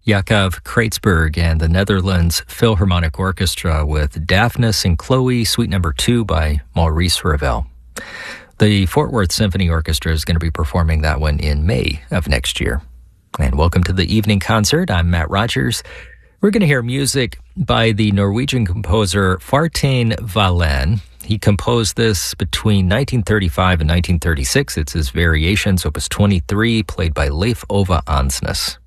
Yakov Kreitzberg and the Netherlands Philharmonic Orchestra with Daphnis and Chloe, Suite Number 2 by Maurice Ravel. The Fort Worth Symphony Orchestra is going to be performing that one in May of next year. And welcome to the evening concert. I'm Matt Rogers. We're going to hear music by the Norwegian composer Fartein Valen. He composed this between 1935 and 1936. It's his Variations, Opus 23, played by Leif Ove Ansnes.